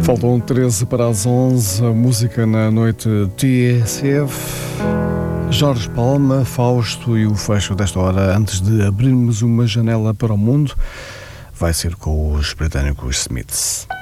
Faltam 13 para as 11, a música na noite TSF. Jorge Palma, Fausto e o fecho desta hora, antes de abrirmos uma janela para o mundo, vai ser com os britânicos Smiths.